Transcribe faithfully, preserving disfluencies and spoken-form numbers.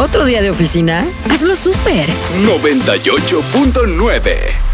¿Otro día de oficina? Hazlo súper. noventa y ocho punto nueve